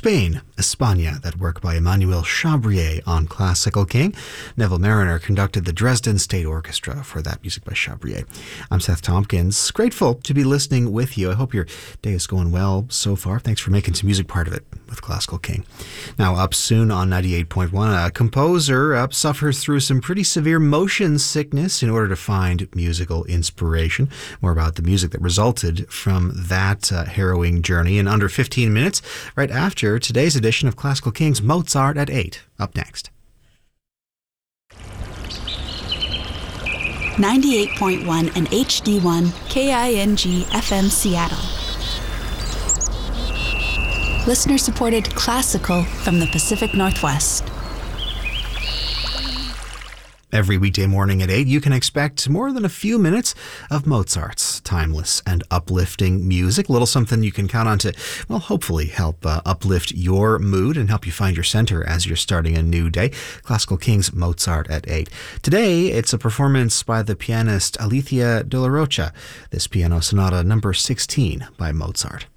Spain, España, that work by Emmanuel Chabrier on Classical King. Neville Mariner conducted the Dresden State Orchestra for that music by Chabrier. I'm Seth Tompkins, grateful to be listening with you. I hope your day is going well so far. Thanks for making some music part of it with Classical King. Now, up soon on 98.1, a composer suffers through some pretty severe motion sickness in order to find musical inspiration. More about the music that resulted from that harrowing journey in under 15 minutes, right after today's edition of Classical King's Mozart at 8. Up next. 98.1 and HD1 KING FM Seattle. Listener-supported classical from the Pacific Northwest. Every weekday morning at 8, you can expect more than a few minutes of Mozart's timeless and uplifting music. A little something you can count on to, well, hopefully help uplift your mood and help you find your center as you're starting a new day. Classical King's Mozart at 8. Today, it's a performance by the pianist Alicia de la Rocha. This piano sonata number 16 by Mozart.